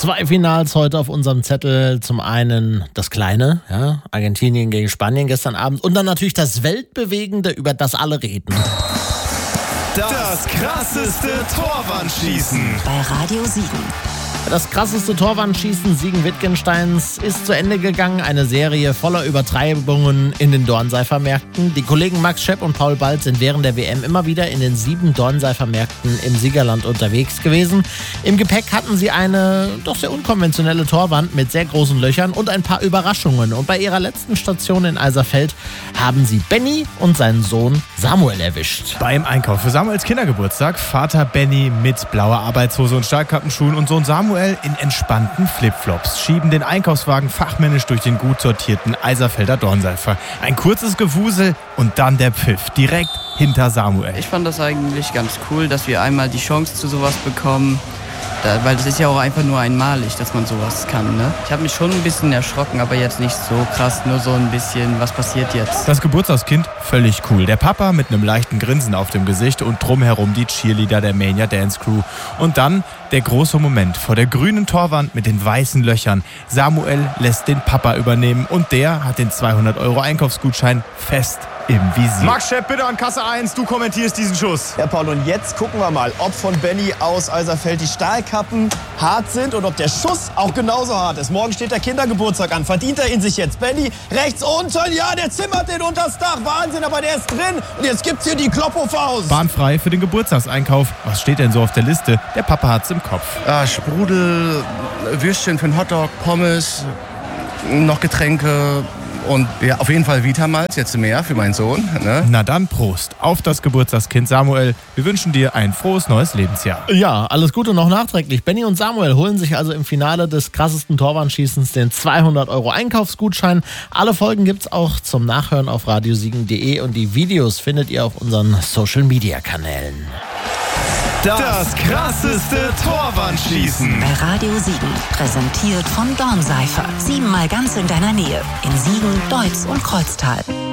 2 Finals heute auf unserem Zettel. Zum einen das Kleine, ja, Argentinien gegen Spanien gestern Abend. Und dann natürlich das Weltbewegende, über das alle reden. Das krasseste Torwandschießen. Bei Radio Siegen. Das krasseste Torwandschießen Siegen-Wittgensteins ist zu Ende gegangen. Eine Serie voller Übertreibungen in den Dornseifer-Märkten. Die Kollegen Max Schepp und Paul Bald sind während der WM immer wieder in den 7 Dornseifer-Märkten im Siegerland unterwegs gewesen. Im Gepäck hatten sie eine doch sehr unkonventionelle Torwand mit sehr großen Löchern und ein paar Überraschungen. Und bei ihrer letzten Station in Eiserfeld haben sie Benny und seinen Sohn Samuel erwischt. Beim Einkauf für Samuels Kindergeburtstag Vater Benny mit blauer Arbeitshose und Stahlkappenschuhen und Sohn Samuel in entspannten Flipflops schieben den Einkaufswagen fachmännisch durch den gut sortierten Eiserfelder Dornseifer. Ein kurzes Gewusel und dann der Pfiff direkt hinter Samuel. Ich fand das eigentlich ganz cool, dass wir einmal die Chance zu sowas bekommen. Weil das ist ja auch einfach nur einmalig, dass man sowas kann. Ne? Ich habe mich schon ein bisschen erschrocken, aber jetzt nicht so krass, nur so ein bisschen, was passiert jetzt? Das Geburtstagskind völlig cool. Der Papa mit einem leichten Grinsen auf dem Gesicht und drumherum die Cheerleader der Mania Dance Crew. Und dann der große Moment vor der grünen Torwand mit den weißen Löchern. Samuel lässt den Papa übernehmen und der hat den 200 € Einkaufsgutschein fest im Visier. Max Schepp, bitte an Kasse 1, du kommentierst diesen Schuss. Ja, Paul, und jetzt gucken wir mal, ob von Benny aus Eiserfeld die Stahlkappen hart sind und ob der Schuss auch genauso hart ist. Morgen steht der Kindergeburtstag an. Verdient er ihn sich jetzt? Benny rechts unten, ja, der zimmert den unters Dach. Wahnsinn, aber der ist drin. Und jetzt gibt's hier die Kloppo-Faust. Bahnfrei für den Geburtstagseinkauf. Was steht denn so auf der Liste? Der Papa hat's im Kopf. Sprudel, Würstchen für einen Hotdog, Pommes, noch Getränke. Und ja, auf jeden Fall Vitamalz, jetzt mehr für meinen Sohn. Ne? Na dann Prost auf das Geburtstagskind Samuel. Wir wünschen dir ein frohes neues Lebensjahr. Ja, alles Gute noch nachträglich. Benny und Samuel holen sich also im Finale des krassesten Torwandschießens den 200 € Einkaufsgutschein. Alle Folgen gibt's auch zum Nachhören auf radiosiegen.de und die Videos findet ihr auf unseren Social-Media-Kanälen. Das krasseste Torwandschießen. Bei Radio Siegen. Präsentiert von Dornseifer. 7-mal ganz in deiner Nähe. In Siegen, Deutz und Kreuztal.